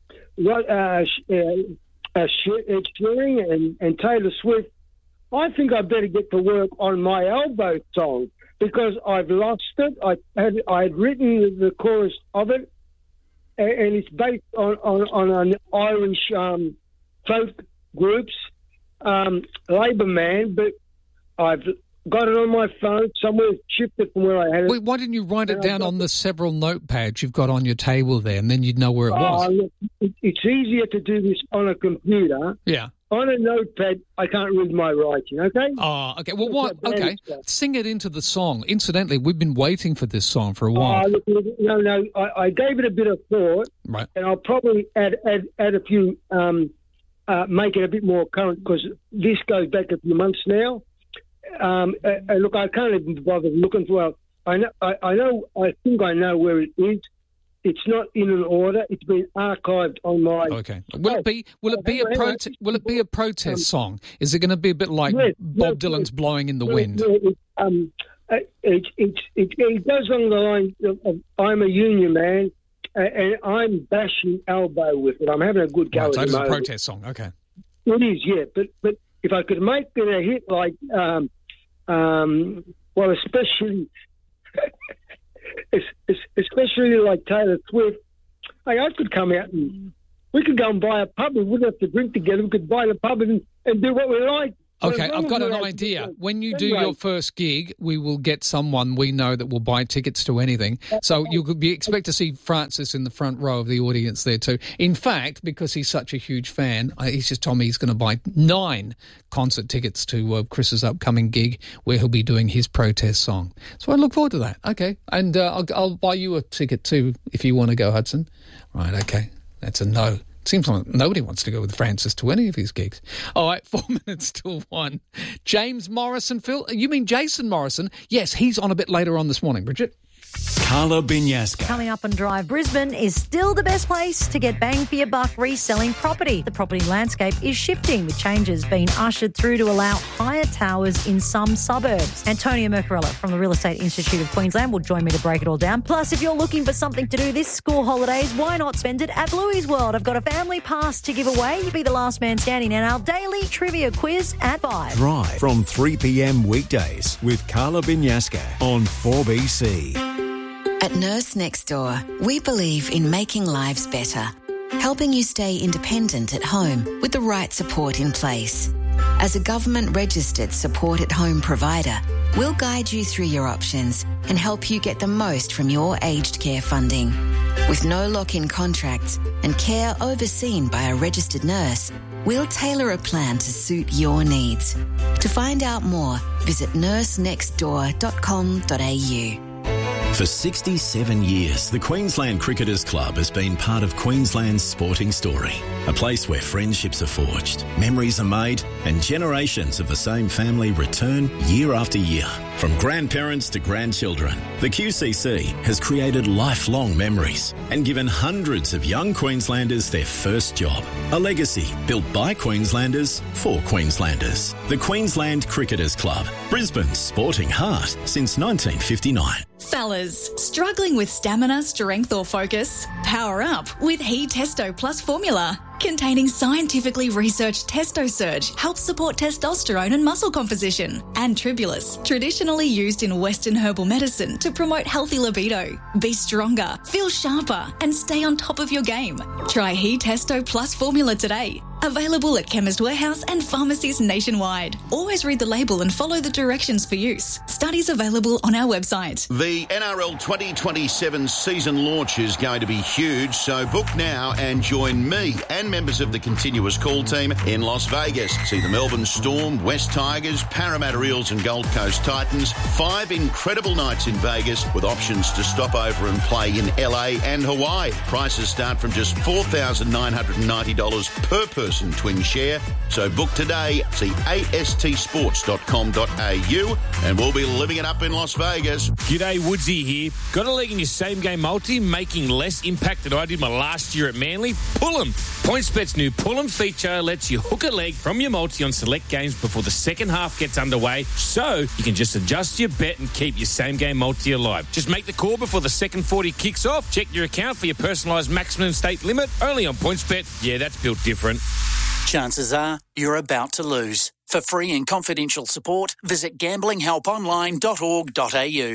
uh, uh, Uh, Ed Sheeran and, and Taylor Swift, I think I better get to work on my Elbow song, because I've lost it. I had I had written the chorus of it, and, and it's based on, on, on an Irish um, folk group's um, Labor man, but I've got it on my phone. Somewhere shifted from where I had it. Wait, why didn't you write it And down I've on the several notepads you've got on your table there, and then you'd know where it was? Oh, look, it, it's easier to do this on a computer. Yeah. On a notepad, I can't read my writing, okay? Oh, okay. Well, what? Okay. Sing it into the song. Incidentally, we've been waiting for this song for a while. Oh, look, look, no, no. I, I gave it a bit of thought, right. and I'll probably add add, add a few, um, uh, make it a bit more current, because this goes back a few months now. Um, uh, look, I can't even bother looking for it. I know, I, I know, I think I know where it is. It's not in an order. It's been archived on my. Okay. Will it be? Will it be a Oh, protest? Will it be a protest um, song? Is it going to be a bit like yes, Bob yes, Dylan's yes. "Blowing in the Yes, Wind"? yes, it, um, it, it, it, it, it goes along the line of, of I'm a union man, uh, and I'm bashing elbow with it. I'm having a good go Right, at so the it's a moment. protest song. Okay. It is, yeah. But but if I could make it a hit like, um, um, well, especially, especially like Taylor Swift, hey, I could come out and we could go and buy a pub. We wouldn't have to drink together. We could buy the pub and, and do what we like. Okay, I've got an idea. When you do your first gig, we will get someone we know that will buy tickets to anything. So you could be expect to see Francis in the front row of the audience there too. In fact, because he's such a huge fan, he's just told me he's going to buy nine concert tickets to uh, Chris's upcoming gig where he'll be doing his protest song. So I look forward to that. Okay, and uh, I'll, I'll buy you a ticket too if you want to go, Hudson. Right, okay. That's a no. Seems like nobody wants to go with Francis to any of his gigs. All right, four minutes till one. James Morrison, Phil. You mean Jason Morrison? Yes, he's on a bit later on this morning. Bridget? Carla Binyasca. Coming up on Drive, Brisbane is still the best place to get bang for your buck reselling property. The property landscape is shifting, with changes being ushered through to allow higher towers in some suburbs. Antonia Mercarella from the Real Estate Institute of Queensland will join me to break it all down. Plus, if you're looking for something to do this school holidays, why not spend it at Bluey's World? I've got a family pass to give away. You'll be the last man standing, and our daily trivia quiz at five. Drive from three p.m. weekdays with Carla Binyasca on four B C. At Nurse Next Door, we believe in making lives better, helping you stay independent at home with the right support in place. As a government-registered support-at-home provider, we'll guide you through your options and help you get the most from your aged care funding. With no lock-in contracts and care overseen by a registered nurse, we'll tailor a plan to suit your needs. To find out more, visit nurse next door dot com dot a u. For sixty-seven years, the Queensland Cricketers Club has been part of Queensland's sporting story. A place where friendships are forged, memories are made, and generations of the same family return year after year. From grandparents to grandchildren, the Q C C has created lifelong memories and given hundreds of young Queenslanders their first job. A legacy built by Queenslanders for Queenslanders. The Queensland Cricketers Club, Brisbane's sporting heart since nineteen fifty-nine. Fellas, struggling with stamina, strength or focus? Power up with He Testo Plus formula. Containing scientifically researched Testo Surge helps support testosterone and muscle composition. And Tribulus, traditionally used in Western herbal medicine to promote healthy libido. Be stronger, feel sharper and stay on top of your game. Try He Testo Plus formula today. Available at Chemist Warehouse and pharmacies nationwide. Always read the label and follow the directions for use. Studies available on our website. The N R L twenty twenty-seven season launch is going to be huge, so book now and join me and members of the Continuous Call team in Las Vegas. See the Melbourne Storm, West Tigers, Parramatta Eels and Gold Coast Titans. Five incredible nights in Vegas with options to stop over and play in L A and Hawaii. Prices start from just four thousand nine hundred ninety dollars per person twin share. So book today. See a s t sports dot com dot a u and we'll be living it up in Las Vegas. G'day, Woodsy here. Got a leg in your same-game multi, making less impact than I did my last year at Manly? Pull 'em. PointsBet's new Pull 'em feature lets you hook a leg from your multi on select games before the second half gets underway, so you can just adjust your bet and keep your same-game multi alive. Just make the call before the second forty kicks off. Check your account for your personalised maximum stake limit. Only on PointsBet. Yeah, that's built different. Chances are you're about to lose. For free and confidential support, visit gambling help online dot org dot a u.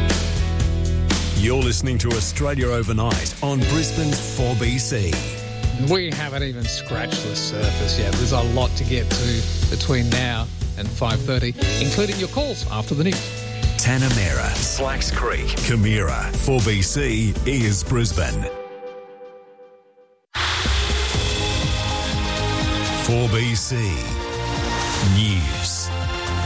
You're listening to Australia Overnight on Brisbane's four B C. We haven't even scratched the surface yet. There's a lot to get to between now and five thirty, including your calls after the news. Tanamera, Slacks Creek, Camira, four B C is Brisbane. four B C News.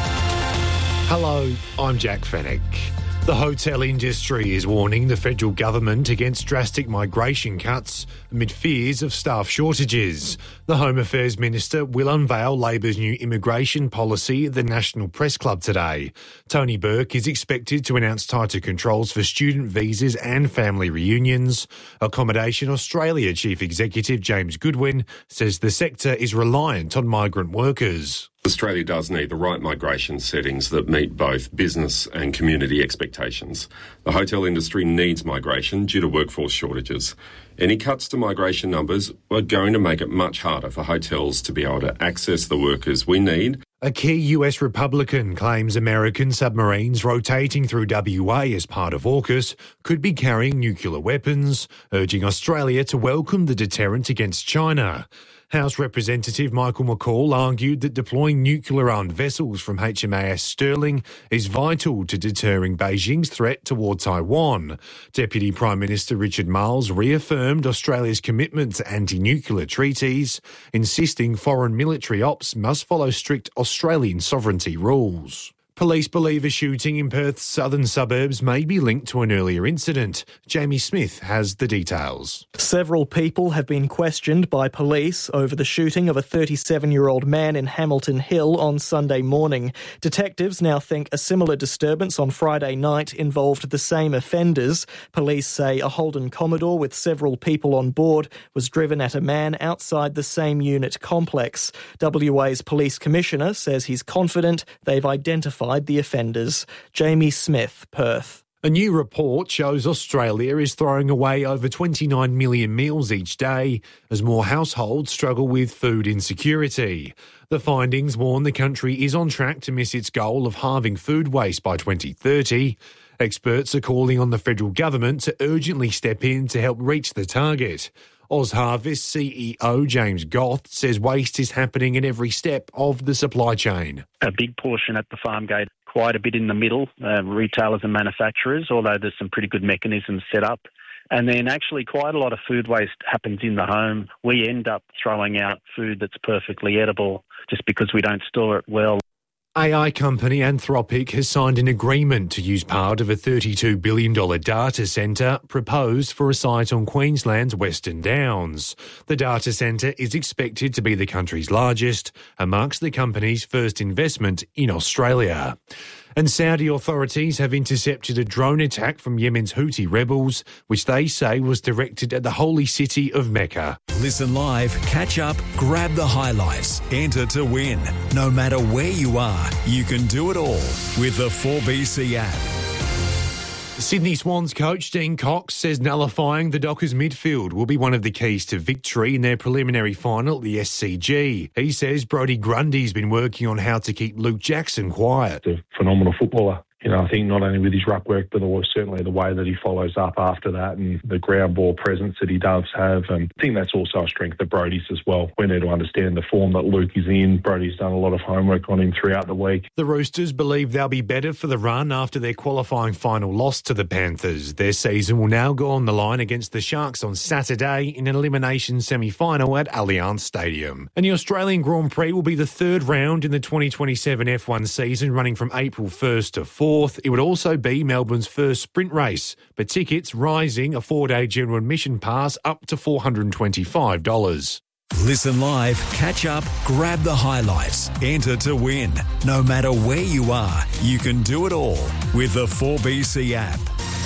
Hello, I'm Jack Fennick. The hotel industry is warning the federal government against drastic migration cuts amid fears of staff shortages. The Home Affairs Minister will unveil Labor's new immigration policy at the National Press Club today. Tony Burke is expected to announce tighter controls for student visas and family reunions. Accommodation Australia Chief Executive James Goodwin says the sector is reliant on migrant workers. Australia does need the right migration settings that meet both business and community expectations. The hotel industry needs migration due to workforce shortages. Any cuts to migration numbers are going to make it much harder for hotels to be able to access the workers we need. A key U S Republican claims American submarines rotating through W A as part of AUKUS could be carrying nuclear weapons, urging Australia to welcome the deterrent against China. House Representative Michael McCall argued that deploying nuclear-armed vessels from H M A S Sterling is vital to deterring Beijing's threat toward Taiwan. Deputy Prime Minister Richard Marles reaffirmed Australia's commitment to anti-nuclear treaties, insisting foreign military ops must follow strict Australian sovereignty rules. Police believe a shooting in Perth's southern suburbs may be linked to an earlier incident. Jamie Smith has the details. Several people have been questioned by police over the shooting of a thirty-seven-year-old man in Hamilton Hill on Sunday morning. Detectives now think a similar disturbance on Friday night involved the same offenders. Police say a Holden Commodore with several people on board was driven at a man outside the same unit complex. W A's Police Commissioner says he's confident they've identified the offenders. Jamie Smith, Perth. A new report shows Australia is throwing away over twenty-nine million meals each day as more households struggle with food insecurity. The findings warn the country is on track to miss its goal of halving food waste by twenty thirty. Experts are calling on the federal government to urgently step in to help reach the target. OzHarvest C E O James Goth says waste is happening in every step of the supply chain. A big portion at the farm gate, quite a bit in the middle, uh, retailers and manufacturers, although there's some pretty good mechanisms set up. And then actually quite a lot of food waste happens in the home. We end up throwing out food that's perfectly edible just because we don't store it well. A I company Anthropic has signed an agreement to use part of a thirty-two billion dollars data centre proposed for a site on Queensland's Western Downs. The data centre is expected to be the country's largest and marks the company's first investment in Australia. And Saudi authorities have intercepted a drone attack from Yemen's Houthi rebels, which they say was directed at the holy city of Mecca. Listen live, catch up, grab the highlights, enter to win. No matter where you are, you can do it all with the four B C app. Sydney Swans coach Dean Cox says nullifying the Dockers midfield will be one of the keys to victory in their preliminary final at the S C G. He says Brodie Grundy's been working on how to keep Luke Jackson quiet. A phenomenal footballer. You know, I think not only with his ruck work, but certainly the way that he follows up after that and the ground ball presence that he does have. And I think that's also a strength of Brodie's as well. We need to understand the form that Luke is in. Brodie's done a lot of homework on him throughout the week. The Roosters believe they'll be better for the run after their qualifying final loss to the Panthers. Their season will now go on the line against the Sharks on Saturday in an elimination semi-final at Allianz Stadium. And the Australian Grand Prix will be the third round in the twenty twenty-seven F one season, running from April first to fourth. It would also be Melbourne's first sprint race, but tickets rising a four-day general admission pass up to four hundred twenty-five dollars. Listen live, catch up, grab the highlights, enter to win. No matter where you are, you can do it all with the four B C app.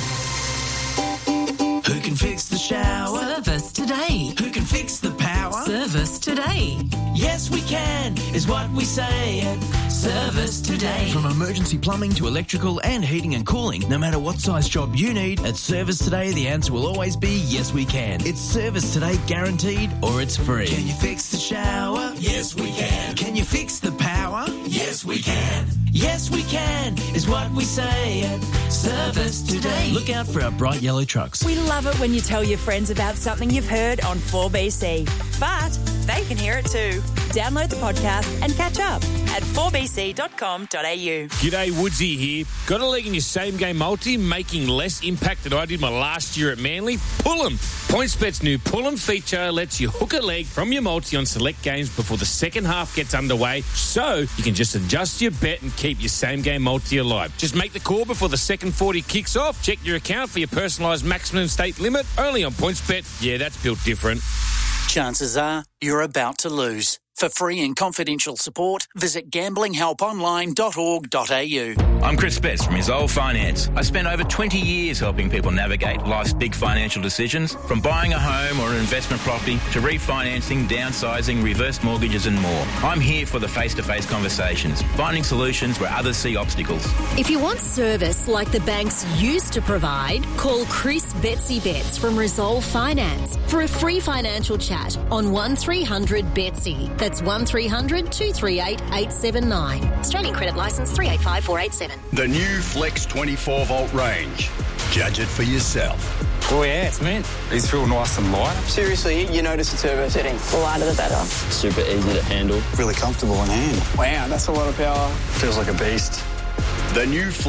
Who can fix the shower? Service today. Who can fix the power? Service today. Yes, we can, is what we say at Service Today. From emergency plumbing to electrical and heating and cooling, no matter what size job you need, at Service Today, the answer will always be yes, we can. It's Service Today guaranteed or it's free. Can you fix the shower? Yes, we can. Can you fix the power? Yes, we can. Yes, we can, is what we say at Service today. Look out for our bright yellow trucks. We love it when you tell your friends about something you've heard on four B C. But they can hear it too. Download the podcast and catch up at four b c dot com dot a u. G'day, Woodsy here. Got a leg in your same-game multi, making less impact than I did my last year at Manly? Pull 'em. PointsBet's new Pull 'em feature lets you hook a leg from your multi on select games before the second half gets underway, so you can just adjust your bet and keep your same-game multi alive. Just make the call before the second forty kicks off. Check your account for your personalised maximum stake limit. Only on PointsBet. Yeah, that's built different. Chances are you're about to lose. For free and confidential support, visit gambling help online dot org dot a u. I'm Chris Best from Resolve Finance. I spent over twenty years helping people navigate life's big financial decisions, from buying a home or an investment property to refinancing, downsizing, reverse mortgages and more. I'm here for the face-to-face conversations, finding solutions where others see obstacles. If you want service like the banks used to provide, call Chris Betsy Betts from Resolve Finance for a free financial chat on one three hundred Betsy. That's one three hundred two three eight eight seven nine. Australian credit licence three eight five four eight seven. The new Flex twenty-four volt range. Judge it for yourself. Oh yeah, it's mint. These feel nice and light. Seriously, you notice the turbo setting. The lighter the better. Super easy to handle. Really comfortable in hand. Wow, that's a lot of power. Feels like a beast. The new Flex